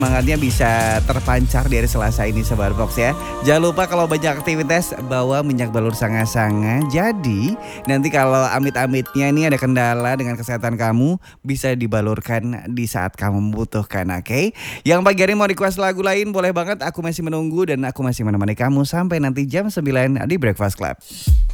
Semangatnya bisa terpancar dari Selasa ini Sobat Box ya. Jangan lupa kalau banyak aktivitas bawa minyak balur sanga-sanga. Jadi nanti kalau amit-amitnya ini ada kendala dengan kesehatan kamu, bisa dibalurkan di saat kamu membutuhkan, oke? Yang pagi hari mau request lagu lain boleh banget, aku masih menunggu dan aku masih menemani kamu sampai nanti jam 9 di Breakfast Club.